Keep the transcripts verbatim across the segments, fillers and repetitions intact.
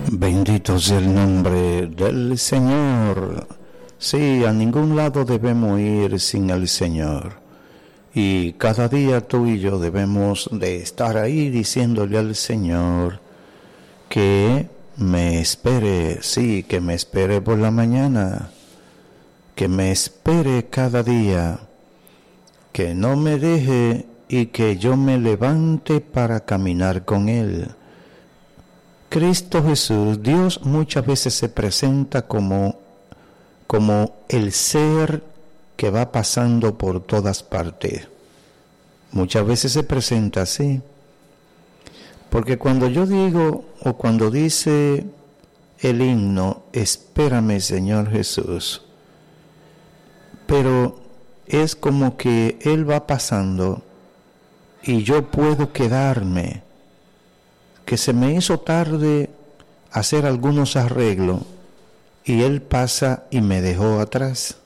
Bendito sea el nombre del Señor. Sí, a ningún lado debemos ir sin el Señor. Y cada día tú y yo debemos de estar ahí diciéndole al Señor que me espere, sí, que me espere por la mañana, que me espere cada día, que no me deje y que yo me levante para caminar con Él. Cristo Jesús, Dios muchas veces se presenta como, como el ser que va pasando por todas partes. Muchas veces se presenta así. Porque cuando yo digo, o cuando dice el himno, espérame Señor Jesús, pero es como que Él va pasando y yo puedo quedarme, que se me hizo tarde hacer algunos arreglos y Él pasa y me dejó atrás.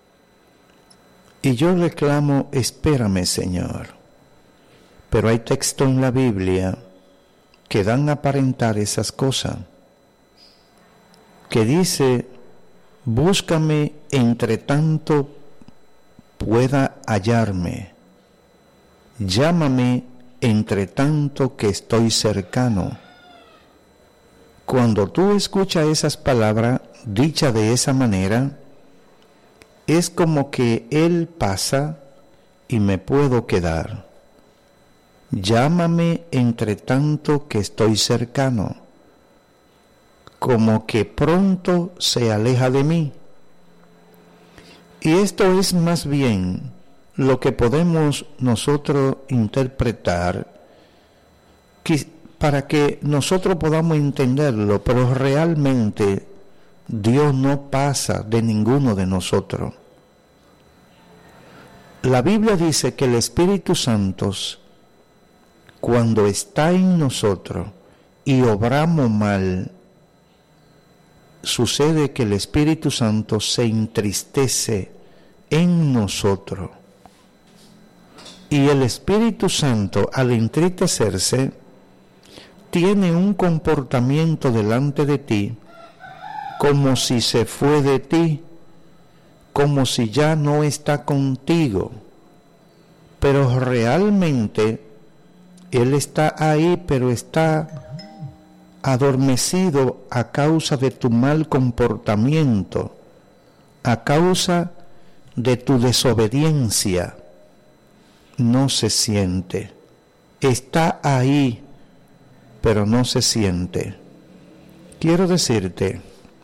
Y yo reclamo, espérame Señor. Pero hay textos en la Biblia que dan a aparentar esas cosas, que dice, búscame entre tanto pueda hallarme, llámame entre tanto que estoy cercano. Cuando tú escuchas esas palabras dichas de esa manera, es como que Él pasa y me puedo quedar. Llámame entre tanto que estoy cercano, como que pronto se aleja de mí. Y esto es más bien lo que podemos nosotros interpretar que, para que nosotros podamos entenderlo, pero realmente Dios no pasa de ninguno de nosotros. La Biblia dice que el Espíritu Santo, cuando está en nosotros y obramos mal, sucede que el Espíritu Santo se entristece en nosotros. Y el Espíritu Santo, al entristecerse, tiene un comportamiento delante de ti como si se fue de ti, como si ya no está contigo. Pero realmente Él está ahí, pero está adormecido a causa de tu mal comportamiento, a causa de tu desobediencia. No se siente, está ahí, pero no se siente. Quiero decirte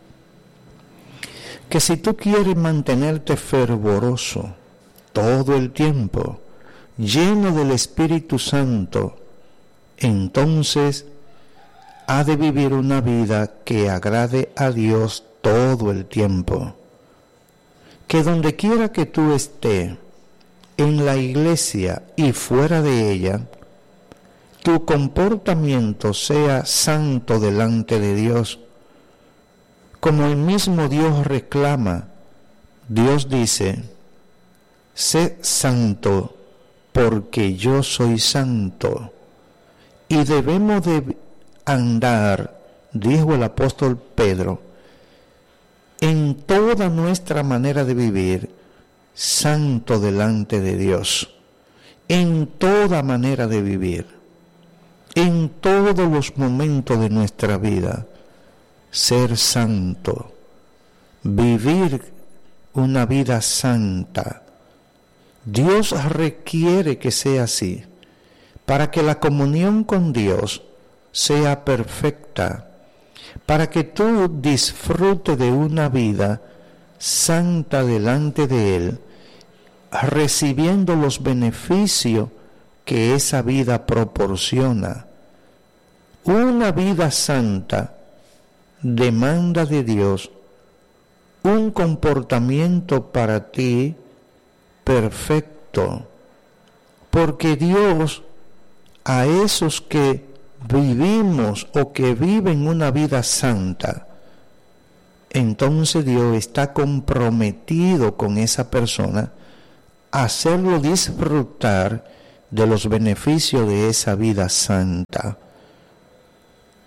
que si tú quieres mantenerte fervoroso todo el tiempo, lleno del Espíritu Santo, entonces ha de vivir una vida que agrade a Dios todo el tiempo. Que donde quiera que tú estés, en la iglesia y fuera de ella, tu comportamiento sea santo delante de Dios. Como el mismo Dios reclama, Dios dice, sé santo porque yo soy santo. Y debemos de andar, dijo el apóstol Pedro, en toda nuestra manera de vivir, santo delante de Dios, en toda manera de vivir, en todos los momentos de nuestra vida, ser santo, vivir una vida santa. Dios requiere que sea así, para que la comunión con Dios sea perfecta, para que tú disfrutes de una vida santa delante de Él, recibiendo los beneficios que esa vida proporciona. Una vida santa demanda de Dios un comportamiento para ti perfecto, porque Dios a esos que vivimos o que viven una vida santa, entonces Dios está comprometido con esa persona a hacerlo disfrutar de los beneficios de esa vida santa.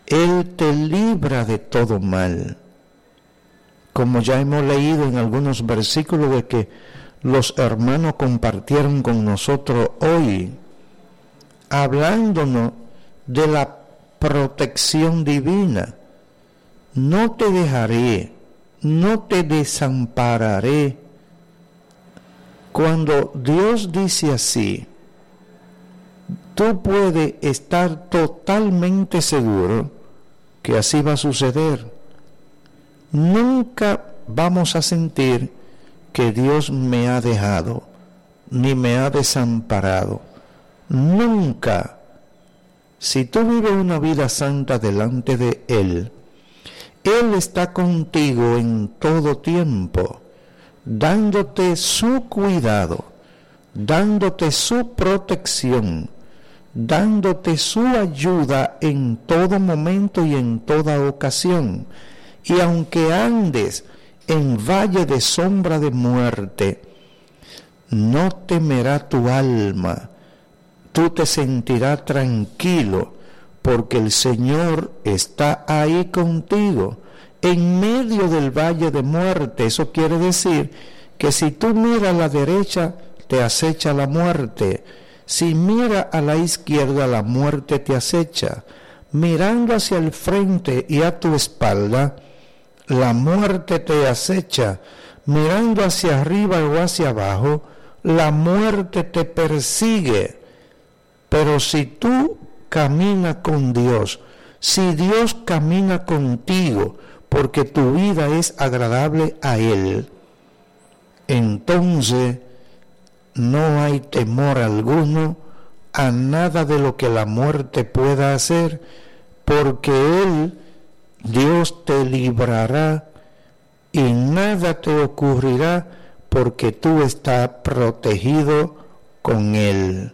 Él te libra de todo mal. Como ya hemos leído en algunos versículos de que los hermanos compartieron con nosotros hoy, hablándonos de la protección divina. No te dejaré, no te desampararé. Cuando Dios dice así, tú puedes estar totalmente seguro que así va a suceder. Nunca vamos a sentir que Dios me ha dejado, ni me ha desamparado. Nunca. Si tú vives una vida santa delante de Él, Él está contigo en todo tiempo, dándote su cuidado, dándote su protección, dándote su ayuda en todo momento y en toda ocasión. Y aunque andes en valle de sombra de muerte, no temerá tu alma. Tú te sentirás tranquilo, porque el Señor está ahí contigo, en medio del valle de muerte. Eso quiere decir que si tú miras a la derecha, te acecha la muerte. Si miras a la izquierda, la muerte te acecha. Mirando hacia el frente y a tu espalda, la muerte te acecha. Mirando hacia arriba o hacia abajo, la muerte te persigue. Pero si tú caminas con Dios, si Dios camina contigo, porque tu vida es agradable a Él, entonces no hay temor alguno a nada de lo que la muerte pueda hacer, porque Él, Dios, te librará y nada te ocurrirá, porque tú estás protegido con Él.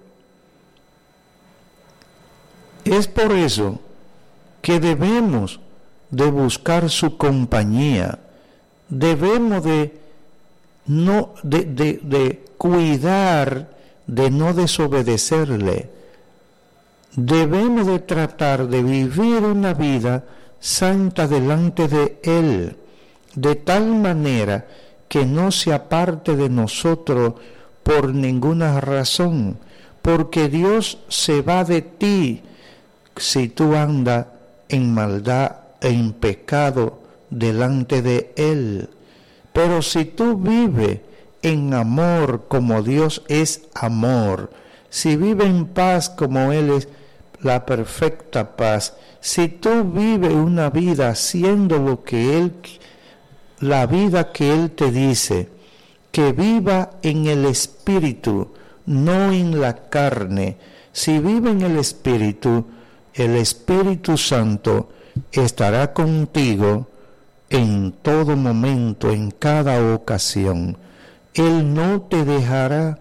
Es por eso que debemos de buscar su compañía, debemos de, no, de, de, de cuidar de no desobedecerle, debemos de tratar de vivir una vida santa delante de Él, de tal manera que no se aparte de nosotros por ninguna razón, porque Dios se va de ti si tú andas en maldad e en pecado delante de Él. Pero si tú vives en amor como Dios es amor, si vives en paz como Él es la perfecta paz, si tú vives una vida haciendo lo que Él, la vida que Él te dice, que viva en el Espíritu, no en la carne. Si vive en el Espíritu, el Espíritu Santo estará contigo en todo momento, en cada ocasión. Él no te dejará,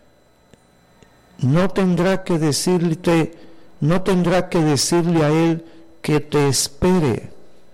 no tendrá que decirte, no tendrá que decirle a Él que te espere.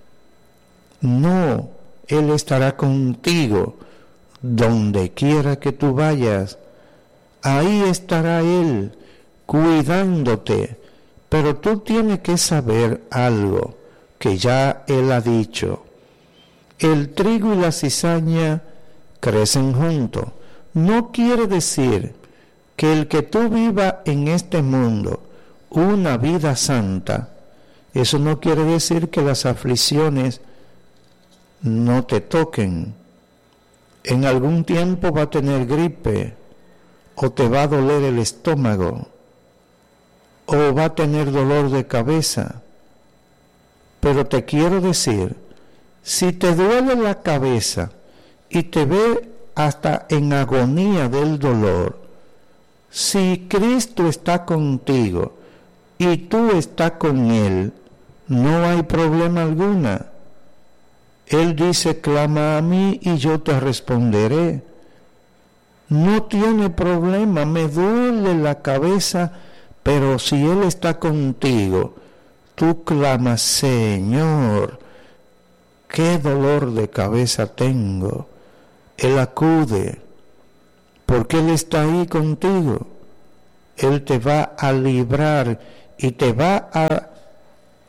No, Él estará contigo donde quiera que tú vayas. Ahí estará Él cuidándote. Pero tú tienes que saber algo que ya Él ha dicho. El trigo y la cizaña crecen juntos. No quiere decir que el que tú vivas en este mundo una vida santa, eso no quiere decir que las aflicciones no te toquen. En algún tiempo va a tener gripe, o te va a doler el estómago, o va a tener dolor de cabeza. Pero te quiero decir, si te duele la cabeza y te ve hasta en agonía del dolor, si Cristo está contigo y tú estás con Él, no hay problema alguna. Él dice, clama a mí y yo te responderé. No tiene problema, me duele la cabeza, pero si Él está contigo, tú clamas, Señor, qué dolor de cabeza tengo. Él acude, porque Él está ahí contigo. Él te va a librar y te va a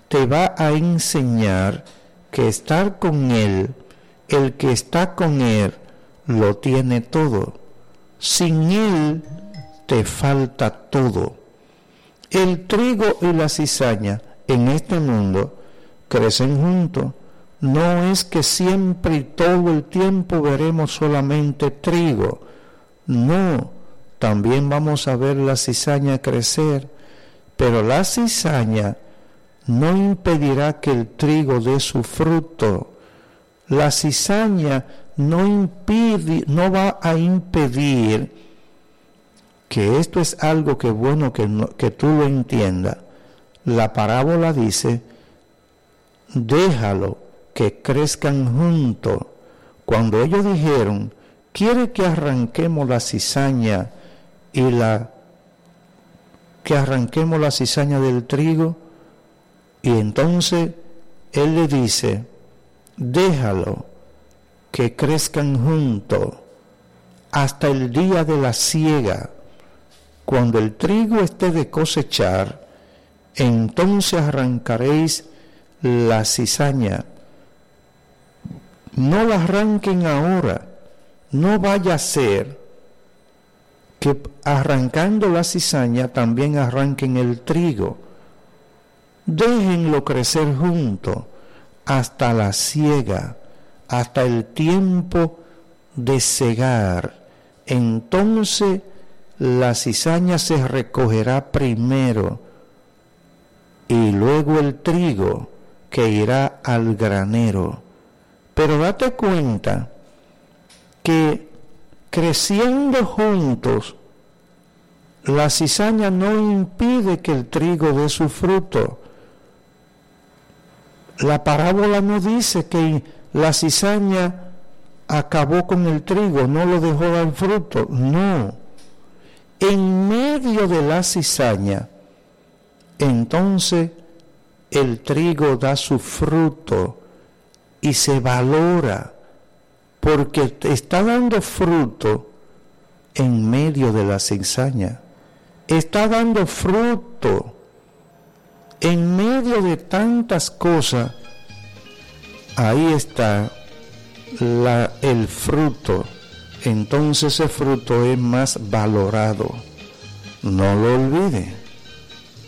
te va a enseñar que estar con Él, el que está con Él, lo tiene todo. Sin Él te falta todo. El trigo y la cizaña en este mundo crecen juntos. No es que siempre y todo el tiempo veremos solamente trigo. No, también vamos a ver la cizaña crecer, pero la cizaña no impedirá que el trigo dé su fruto. La cizaña no impide, no va a impedir, que esto es algo que bueno que, no, que tú lo entiendas. La parábola dice, déjalo que crezcan juntos. Cuando ellos dijeron, ¿quiere que arranquemos la cizaña y la que arranquemos la cizaña del trigo? Y entonces él le dice, déjalo que crezcan juntos hasta el día de la siega. Cuando el trigo esté de cosechar, entonces arrancaréis la cizaña. No la arranquen ahora, no vaya a ser que arrancando la cizaña también arranquen el trigo. Déjenlo crecer juntos hasta la siega, hasta el tiempo de segar. Entonces la cizaña se recogerá primero y luego el trigo que irá al granero. Pero date cuenta que creciendo juntos, la cizaña no impide que el trigo dé su fruto. La parábola no dice que la cizaña acabó con el trigo, no lo dejó dar fruto. No. En medio de la cizaña, entonces el trigo da su fruto y se valora, porque está dando fruto en medio de la cizaña. Está dando fruto en medio de tantas cosas. Ahí está la, el fruto. Entonces ese fruto es más valorado. No lo olvide.